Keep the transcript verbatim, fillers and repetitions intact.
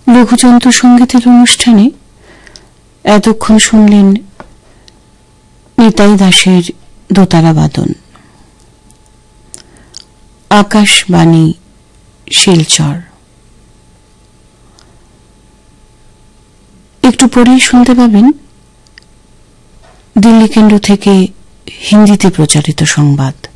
লঘুযন্ত্র সঙ্গীতের অনুষ্ঠানে এতক্ষণ শুনলেন নিতাই দাসের দোতারা বাদন। আকাশবাণী শিলচর। একটু পরেই শুনতে পাবেন দিল্লি কেন্দ্র থেকে হিন্দিতে প্রচারিত সংবাদ।